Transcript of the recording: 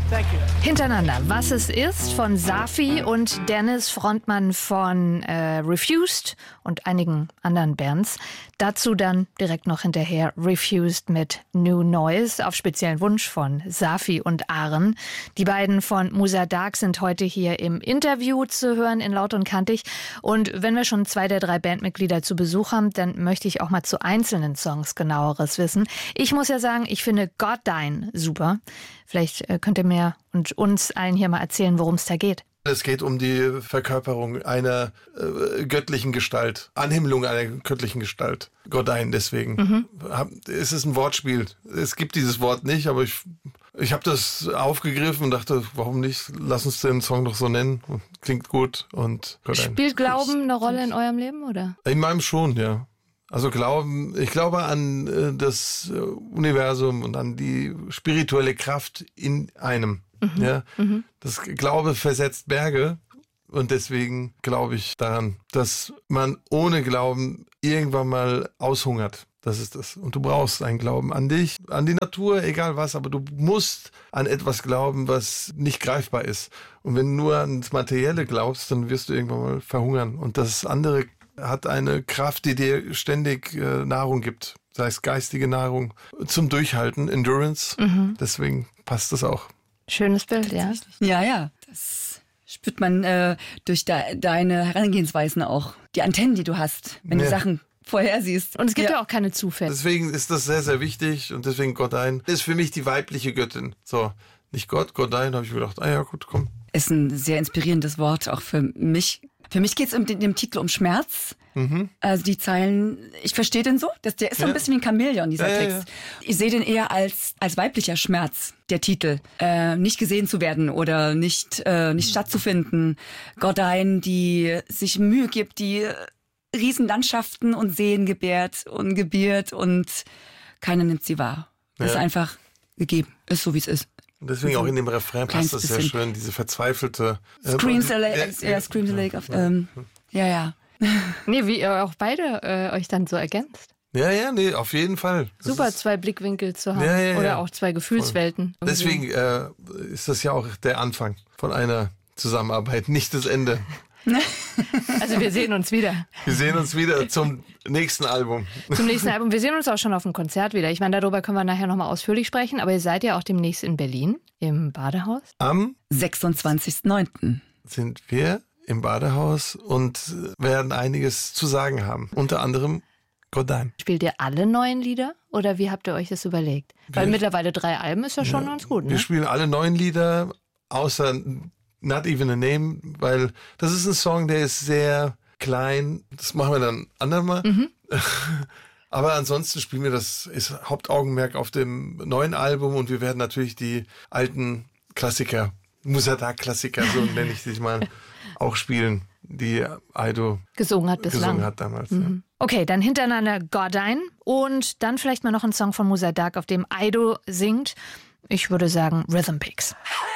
Hintereinander. Was es ist von Safi und Dennis, Frontmann von Refused und einigen anderen Bands. Dazu dann direkt noch hinterher Refused mit New Noise auf speziellen Wunsch von Safi und Aren. Die beiden von Musa Dark sind heute hier im Interview zu hören in Laut und Kantig. Und wenn wir schon 2 der 3 Bandmitglieder zu Besuch haben, dann möchte ich auch mal zu einzelnen Songs genaueres wissen. Ich muss ja sagen, ich finde God Dein super. Vielleicht könnt ihr mir und uns allen hier mal erzählen, worum es da geht. Es geht um die Verkörperung einer göttlichen Gestalt, Anhimmelung einer göttlichen Gestalt. Godein, deswegen. Es ist ein Wortspiel. Es gibt dieses Wort nicht, aber ich habe das aufgegriffen und dachte, warum nicht? Lass uns den Song doch so nennen. Klingt gut. Und Godein. Spielt Glauben eine Rolle in eurem Leben, oder? In meinem schon, ja. Also ich glaube an das Universum und an die spirituelle Kraft in einem. Ja, das Glaube versetzt Berge und deswegen glaube ich daran, dass man ohne Glauben irgendwann mal aushungert. Das ist das. Und du brauchst einen Glauben an dich, an die Natur, egal was, aber du musst an etwas glauben, was nicht greifbar ist. Und wenn du nur ans Materielle glaubst, dann wirst du irgendwann mal verhungern. Und das andere hat eine Kraft, die dir ständig Nahrung gibt. Sei es geistige Nahrung zum Durchhalten, Endurance. Deswegen passt das auch. Schönes Bild, ja. Ja, das spürt man durch deine Herangehensweisen auch. Die Antennen, die du hast, wenn du Sachen vorhersiehst. Und es gibt ja auch keine Zufälle. Deswegen ist das sehr, sehr wichtig und deswegen Godein ist für mich die weibliche Göttin. So, nicht Gott, Godein, habe ich mir gedacht, ja gut, komm. Ist ein sehr inspirierendes Wort, auch für mich. Für mich geht es in dem Titel um Schmerz. Also die Zeilen, ich verstehe den so, der ist so ein bisschen wie ein Chamäleon, dieser Text. Ja. Ich sehe den eher als weiblicher Schmerz, der Titel. Nicht gesehen zu werden oder nicht stattzufinden. Godein, die sich Mühe gibt, die Riesenlandschaften und Seen gebärt und gebiert und keiner nimmt sie wahr. Das ist einfach gegeben, ist so wie es ist. Und deswegen auch in dem Refrain passt das sehr schön, diese verzweifelte... Screams the Lake of... Nee, wie ihr auch beide euch dann so ergänzt. Ja, auf jeden Fall. Das super, 2 Blickwinkel zu haben oder auch 2 Gefühlswelten. Voll. Deswegen ist das ja auch der Anfang von einer Zusammenarbeit, nicht das Ende. Also wir sehen uns wieder. Wir sehen uns wieder zum nächsten Album. Zum nächsten Album. Wir sehen uns auch schon auf dem Konzert wieder. Ich meine, darüber können wir nachher nochmal ausführlich sprechen. Aber ihr seid ja auch demnächst in Berlin im Badehaus. Am 26.09. sind wir im Badehaus und werden einiges zu sagen haben. Unter anderem Godein. Spielt ihr alle neuen Lieder oder wie habt ihr euch das überlegt? Weil mittlerweile 3 Alben ist ja schon ganz gut, ne? Wir spielen alle neuen Lieder, außer Not Even a Name, weil das ist ein Song, der ist sehr klein. Das machen wir dann andermal. Aber ansonsten spielen wir ist Hauptaugenmerk auf dem neuen Album und wir werden natürlich die alten Klassiker, Musa Dark Klassiker, so nenne ich sie mal, auch spielen, die Aido gesungen hat damals. Ja. Okay, dann hintereinander Godein und dann vielleicht mal noch ein Song von Musa Dark, auf dem Aido singt. Ich würde sagen Rhythm Picks.